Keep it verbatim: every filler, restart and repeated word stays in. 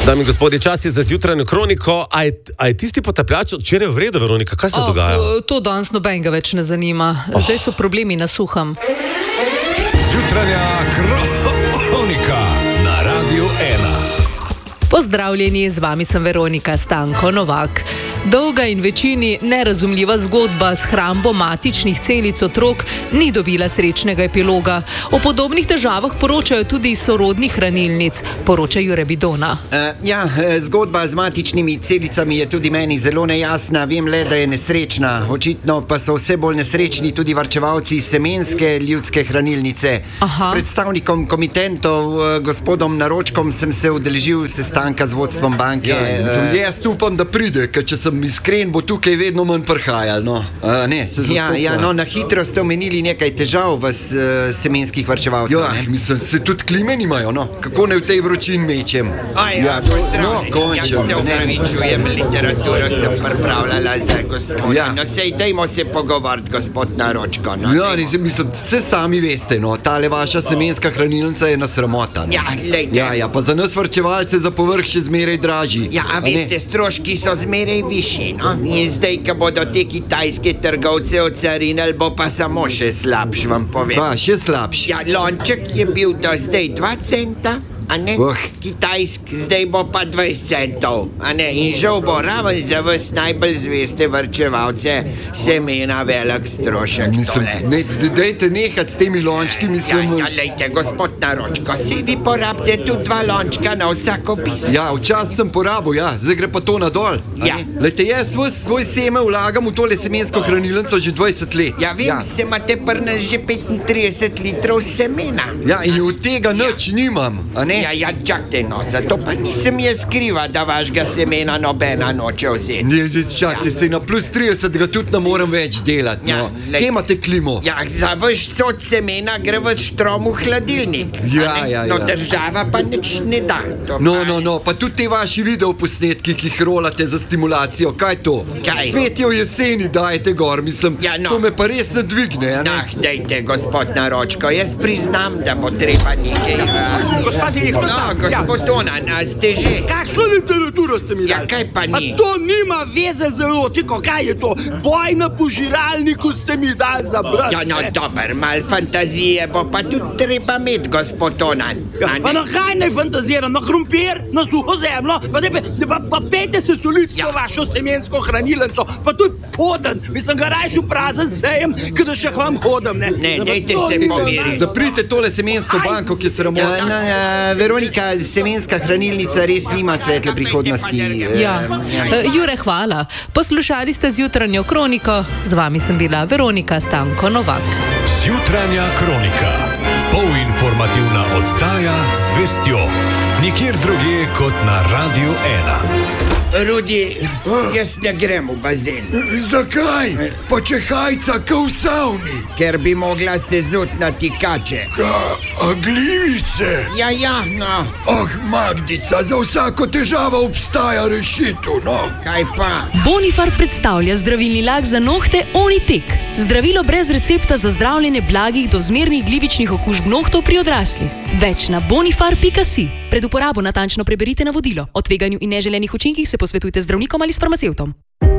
Dame in gospodje, čas je za zjutranjo kroniko. A je, a je tisti potapljač včeraj v redu, Veronika? Kaj se oh, dogaja? To danes nobenega več ne zanima. Zdaj so problemi na suhem. Zjutranja kronika na Radiu ena. Pozdravljeni, z vami sem Veronika Stanko Novak. Dolga in večini nerazumljiva zgodba s hrambo matičnih celic otrok ni dobila srečnega epiloga. O podobnih težavah poročajo tudi iz sorodnih hranilnic, poroča Jure Bidona. Uh, ja, zgodba z matičnimi celicami je tudi meni zelo nejasna. Vem le, da je nesrečna. Očitno pa so vse bolj nesrečni tudi varčevalci semenske ljudske hranilnice. Aha. S predstavnikom komitentov, gospodom Naročkom, sem se udeležil sestanka z vodstvom banke. Ja, uh, jaz upam, da pride, ker če sem iskren, bo tukaj vedno manj prihajal. No. Uh, ne, se ja, ja, no, na hitro ste omenili nekaj težav v uh, semenskih varčevalcev. Ja, mislim, se tudi klime nimajo, no. Kako ne v tej vročini mečem? A ja, ja pozdravljeni. No, končem. Ja, se upravičujem, literaturo sem pripravljala za gospoda. Ja. No, sej, dajmo se pogovoriti, gospod Naročko. No, ja, ne, mislim, vse sami veste, no. Tale vaša semenska hranilnica je nasramota. No. Ja, lejte. Ja, ja, pa za nas varčevalce za povrh še zmeraj dražji. Ja, a veste, stroški so zmeraj višji, no? In zdaj, ko bodo te kitajske trgovce ocarinili, bo pa samo še slabš, vam povem. Pa, še slabš. Ja, lonček je bil do zdaj dva centa, a ne? Oh. Kitajsk, zdaj bo pa dvajset centov, a ne? In žal bo raven za vas najbolj zveste varčevalce semena velik strošek Mislim, tole. ne, dejte nehati s temi lončki, mislim... Ja, ja, lejte, gospod Naročko, si vi porabite tudi dva lončka na vsako piso. Ja, včasih sem porabil, ja, zdaj gre pa to nadol. Ja. Lejte, jaz svoj, svoj seme vlagam v tole semensko hranilnico že dvajset let. Ja, vem, ja. se imate pri nas že petintrideset litrov semena. Ja, in od tega nič nimam, a ne? Ja, ja, čakajte, no, zato pa nisem jaz skriva, da vašega semena nobena noče vzeti. Ne, zdaj čakajte, se na plus trideset ga tudi ne morem več delati, Ja, no. lej- Kje imate klimo? Ja, za vaš sod semena gre v štrom v hladilnik. Ja, a ne? ja, No, ja. država pa nič ne da. To No, pa- no, no, pa tudi te vaši videoposnetki, ki jih rolate za stimulacijo, kaj to? Kaj? Cvetje v jeseni dajete gor, mislim, Ja, no. to me pa res ne dvigne, a ne? Ah, dejte, gospod Naročko, jaz priznam, da bo treba nekaj... Uh... Gospod direktor, No, ja. gospod Onan, a ste že? Kakšno literaturo ste mi Ja, dali? kaj pa A ni? to nima veze z erotiko, kaj je to? Boj na požiralniku ste mi dali za brat. Ja, no, dober, mal fantazije bo pa tudi treba imeti, gospod Onan. Ja, a pa ne? na kaj naj fantaziram? Na krompir, na suho zemljo? Pa, ne, pa, pa pejte se solic Ja. ja. vašo semensko hranilnico, pa tudi poden. Mislim, ga rajšu prazen sejem, kada še k vam hodim, ne? Ne, Pa dajte to se ni pomiriti. normalno. Zaprite tole semensko banko, ki se Ja, ramota. no, ja, Veronika, semenska hranilnica res nima svetle prihodnosti. eh, Ja. Uh, Jure, hvala. Poslušali ste zjutranjo kroniko, z vami sem bila Veronika Stanko Novak. Zjutranja kronika. Polinformativna oddaja z vestjo. Nikjer drugje kot na Radiu ena. Rudi, jaz ne grem v bazen, Zakaj? Pa če hajca, ko v savni. ker bi mogla se zut na tikače. A glivice? Ja, ja, no, Ah, Magdica, za vsako težavo obstaja rešitev, no. kaj pa? Bonifar predstavlja zdravilni lak za nohte Onitek. Zdravilo brez recepta za zdravljenje blagih do zmernih glivičnih okužb nohtov pri odraslih. Več na bonifar pika si. Pred uporabo natančno preberite navodilo. O tveganju in neželenih učinkih se posvetujte z zdravnikom ali s farmacevtom.